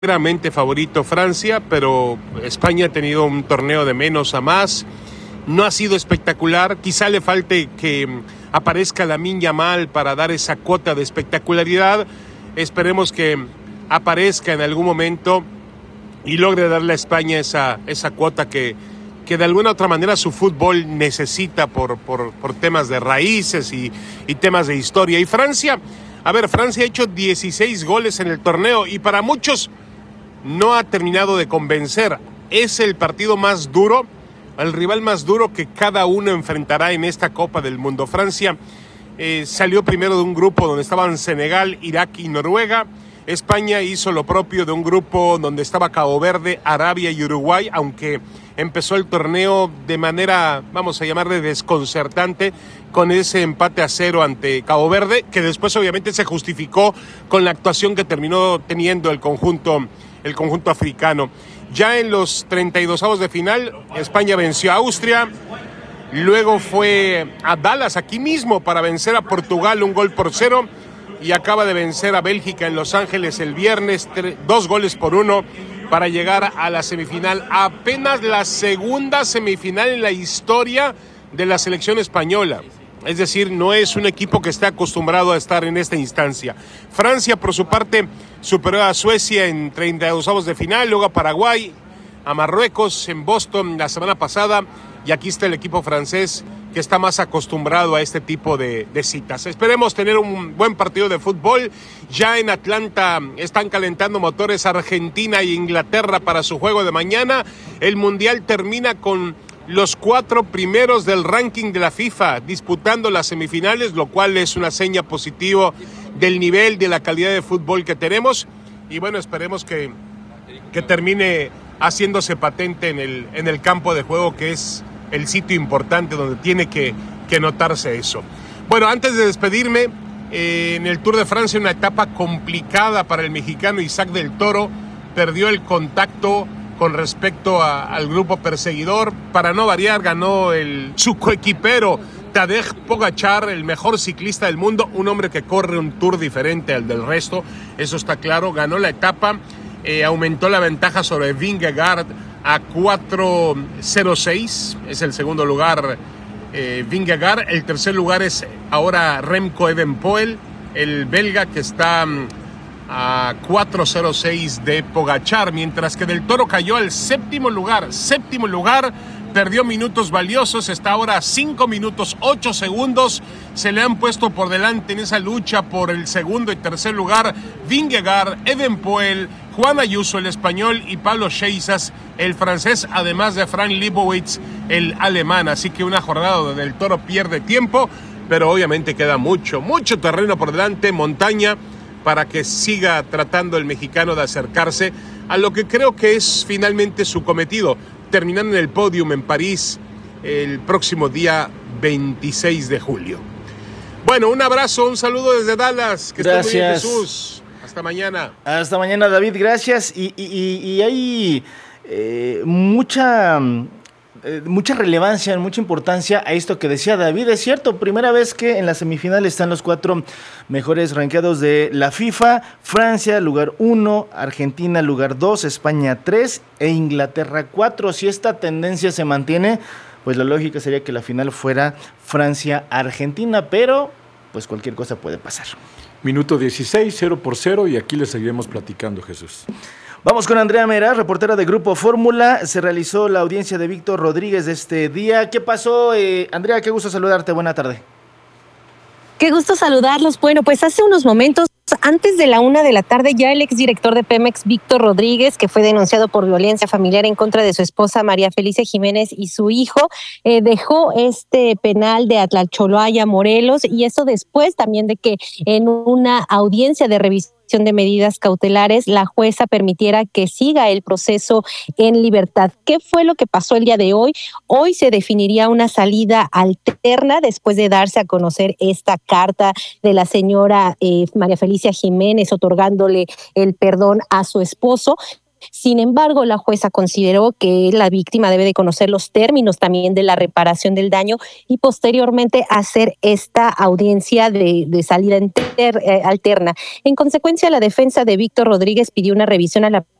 Claramente favorito Francia, pero España ha tenido un torneo de menos a más. No ha sido espectacular. Quizá le falte que aparezca Lamine Yamal para dar esa cuota de espectacularidad. Esperemos que aparezca en algún momento y logre darle a España esa cuota que de alguna otra manera su fútbol necesita por temas de raíces y temas de historia. Y Francia, Francia ha hecho 16 goles en el torneo y para muchos no ha terminado de convencer. Es el partido más duro, el rival más duro que cada uno enfrentará en esta Copa del Mundo. Francia salió primero de un grupo donde estaban Senegal, Irak y Noruega. España hizo lo propio de un grupo donde estaba Cabo Verde, Arabia y Uruguay, aunque empezó el torneo de manera, vamos a llamarle desconcertante, con ese empate a 0 ante Cabo Verde, que después obviamente se justificó con la actuación que terminó teniendo el conjunto africano. Ya en los 32avos de final, España venció a Austria, luego fue a Dallas, aquí mismo, para vencer a Portugal 1-0, y acaba de vencer a Bélgica en Los Ángeles el viernes 2-1 para llegar a la semifinal. Apenas la segunda semifinal en la historia de la selección española. Es decir, no es un equipo que esté acostumbrado a estar en esta instancia. Francia, por su parte, superó a Suecia en 32avos de final, luego a Paraguay, a Marruecos en Boston la semana pasada, y aquí está el equipo francés que está más acostumbrado a este tipo de citas. Esperemos tener un buen partido de fútbol. Ya en Atlanta están calentando motores Argentina e Inglaterra para su juego de mañana. El Mundial termina con los 4 primeros del ranking de la FIFA disputando las semifinales, lo cual es una seña positiva del nivel, de la calidad de fútbol que tenemos. Y bueno, esperemos que termine haciéndose patente en el campo de juego, que es el sitio importante donde tiene que notarse eso. Bueno, antes de despedirme, en el Tour de Francia, una etapa complicada para el mexicano Isaac del Toro, perdió el contacto con respecto al grupo perseguidor. Para no variar, ganó su coequipero Tadej Pogačar, el mejor ciclista del mundo, un hombre que corre un tour diferente al del resto, eso está claro. Ganó la etapa, aumentó la ventaja sobre Vingegaard a 4:06, es el segundo lugar Vingegaard. El tercer lugar es ahora Remco Evenepoel, el belga, que está a 4:06 de Pogačar, mientras que Del Toro cayó al séptimo lugar, perdió minutos valiosos, está ahora a 5 minutos 8 segundos, se le han puesto por delante en esa lucha por el segundo y tercer lugar Vingegaard, Evenepoel, Juan Ayuso, el español, y Pablo Scheisas, el francés, además de Frank Leibowitz, el alemán. Así que una jornada donde Del Toro pierde tiempo, pero obviamente queda mucho terreno por delante, montaña, para que siga tratando el mexicano de acercarse a lo que creo que es finalmente su cometido, terminar en el podium en París el próximo día 26 de julio. Bueno, un abrazo, un saludo desde Dallas. Que esté muy bien, Jesús. Hasta mañana. Hasta mañana, David, gracias. Y hay mucha relevancia, mucha importancia a esto que decía David. Es cierto, primera vez que en la semifinal están los 4 mejores rankeados de la FIFA. Francia, lugar 1, Argentina, lugar 2, España 3 e Inglaterra 4. Si esta tendencia se mantiene, pues la lógica sería que la final fuera Francia-Argentina, pero pues cualquier cosa puede pasar. Minuto 16, 0-0, y aquí le seguiremos platicando, Jesús. Vamos con Andrea Meraz, reportera de Grupo Fórmula. Se realizó la audiencia de Víctor Rodríguez de este día. ¿Qué pasó, Andrea? Qué gusto saludarte. Buena tarde. Qué gusto saludarlos. Bueno, pues hace unos momentos, antes de la 1 de la tarde, ya el exdirector de Pemex, Víctor Rodríguez, que fue denunciado por violencia familiar en contra de su esposa María Felicia Jiménez y su hijo, dejó este penal de Atlacholoaya, Morelos, y eso después también de que en una audiencia de revisión de medidas cautelares, la jueza permitiera que siga el proceso en libertad. ¿Qué fue lo que pasó el día de hoy? Hoy se definiría una salida alterna después de darse a conocer esta carta de la señora María Felicia Jiménez otorgándole el perdón a su esposo. Sin embargo, la jueza consideró que la víctima debe de conocer los términos también de la reparación del daño y posteriormente hacer esta audiencia de salida alterna. En consecuencia, la defensa de Víctor Rodríguez pidió una revisión a la